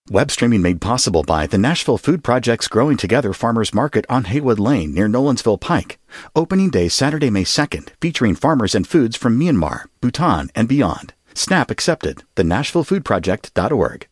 Web streaming made possible by the Nashville Food Project's Growing Together Farmers Market on Haywood Lane near Nolensville Pike. Opening day Saturday, May 2nd, featuring farmers and foods from Myanmar, Bhutan, and beyond. SNAP accepted. The NashvilleFoodProject.org.